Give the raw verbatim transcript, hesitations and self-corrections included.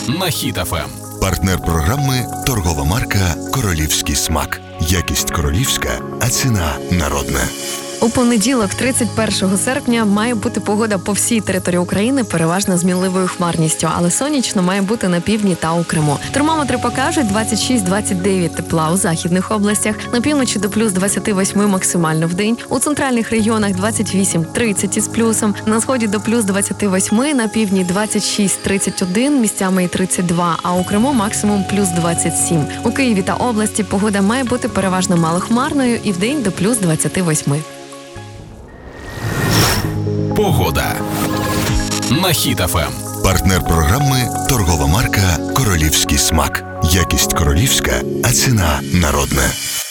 на Хіт еф ем. Партнер програми – торгова марка «Королівський смак». Якість королівська, а ціна народна. У понеділок, тридцять першого серпня, має бути погода по всій території України, переважно з мінливою хмарністю, але сонячно має бути на півдні та у Криму. Термометри покажуть двадцять шість - двадцять дев'ять тепла у західних областях, на півночі до плюс двадцять вісім максимально в день, у центральних регіонах двадцять вісім - тридцять із плюсом, на сході до плюс двадцять вісім, на півдні двадцять шість - тридцять один, місцями і тридцять два, а у Криму максимум плюс двадцять сім. У Києві та області погода має бути переважно малохмарною і в день до плюс двадцять вісім. Погода на Хіт еф ем. Партнер програми – торгова марка «Королівський смак». Якість королівська, а ціна народна.